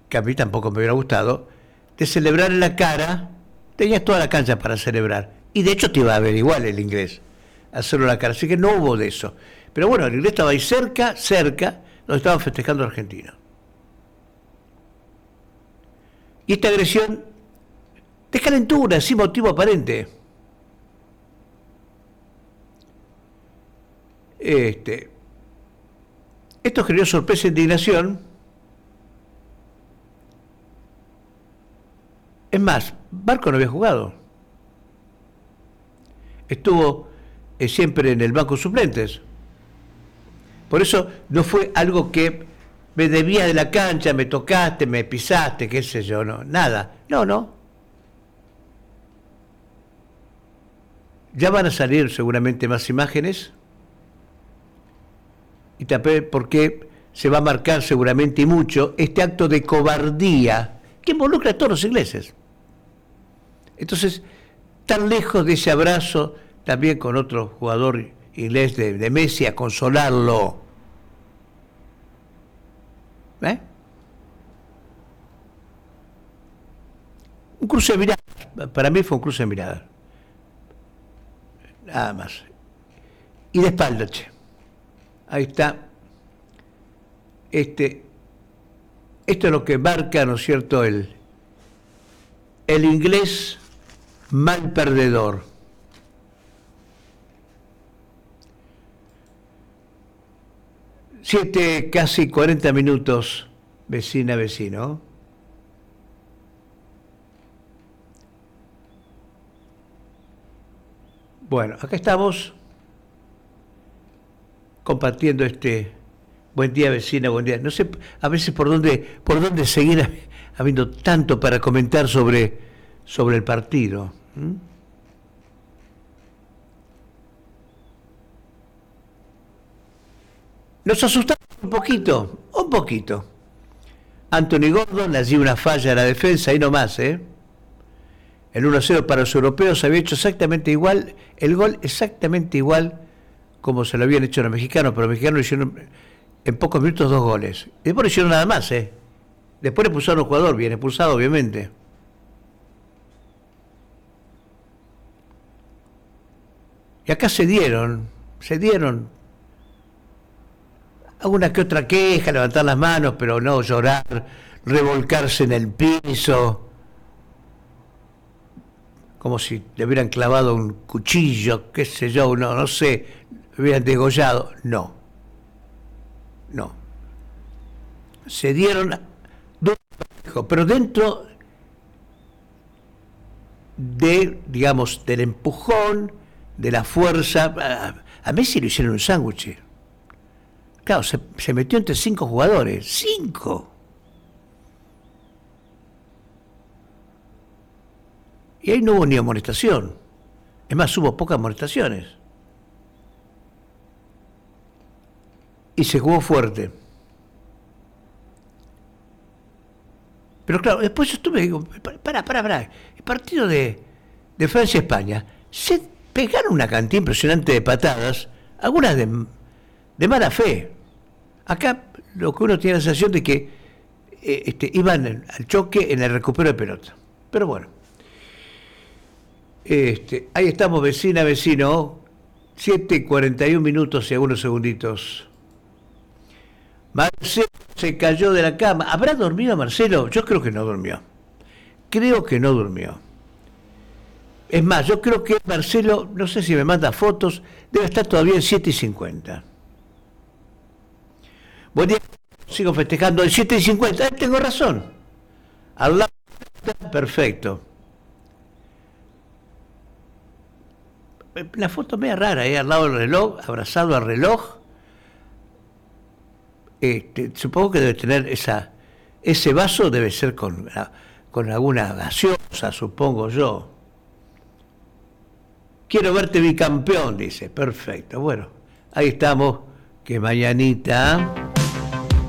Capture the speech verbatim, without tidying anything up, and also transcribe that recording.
que a mí tampoco me hubiera gustado, de celebrar en la cara. Tenías toda la cancha para celebrar. Y de hecho te iba a ver igual el inglés, hacerlo en la cara. Así que no hubo de eso. Pero bueno, el inglés estaba ahí cerca, cerca, donde estaban festejando a Argentina. Y esta agresión de calentura, sin motivo aparente. Este, esto generó sorpresa e indignación. Es más, Barco no había jugado. Estuvo eh, siempre en el banco de suplentes. Por eso no fue algo que me debías de la cancha, me tocaste, me pisaste, qué sé yo, no, nada. No, no. Ya van a salir seguramente más imágenes. Y también porque se va a marcar seguramente y mucho este acto de cobardía que involucra a todos los ingleses. Entonces, tan lejos de ese abrazo, también con otro jugador inglés de, de Messi, a consolarlo. ¿Eh? Un cruce de miradas. Para mí fue un cruce de miradas. Nada más. Y de espalda, che. Ahí está. Este, esto es lo que marca, ¿no es cierto?, el, el inglés mal perdedor. Siete, casi cuarenta minutos, vecina, vecino. Bueno, acá estamos compartiendo este buen día, vecina, buen día. No sé a veces por dónde, por dónde seguir habiendo tanto para comentar sobre, sobre el partido. ¿Mm? Nos asustamos un poquito, un poquito. Anthony Gordon, allí una falla en la defensa, ahí nomás, ¿eh? El uno a cero para los europeos había hecho exactamente igual, el gol exactamente igual como se lo habían hecho los mexicanos, pero los mexicanos hicieron en pocos minutos dos goles. Y después no hicieron nada más, ¿eh? Después le expulsaron a un jugador, bien expulsado, obviamente. Y acá se dieron, se dieron alguna que otra queja, levantar las manos, pero no llorar, revolcarse en el piso, como si le hubieran clavado un cuchillo, qué sé yo, no, no sé, le hubieran degollado. No, no. Se dieron, pero dentro de, digamos, del empujón, de la fuerza. A, a Messi lo hicieron un sándwich. Claro, se, se metió entre cinco jugadores. ¡Cinco! Y ahí no hubo ni amonestación. Es más, hubo pocas amonestaciones. Y se jugó fuerte. Pero claro, después yo estuve, digo, pará, pará, pará. El partido de, de Francia-España, se pegaron una cantidad impresionante de patadas, algunas de, de mala fe. Acá lo que uno tiene la sensación de que eh, este, iban al choque en el recupero de pelota. Pero bueno. Este, ahí estamos, vecina, vecino. siete y cuarenta y un minutos y algunos segunditos. Marcelo se cayó de la cama. ¿Habrá dormido Marcelo? Yo creo que no durmió. Creo que no durmió. Es más, yo creo que Marcelo, no sé si me manda fotos, debe estar todavía en siete y cincuenta. Buen día, sigo festejando el siete y cincuenta. Eh, tengo razón. Al lado, perfecto. La foto media rara, ¿eh? Al lado del reloj, abrazado al reloj. Este, supongo que debe tener esa, ese vaso debe ser con, con alguna gaseosa, supongo yo. Quiero verte bicampeón, dice. Perfecto. Bueno, ahí estamos. Que mañanita.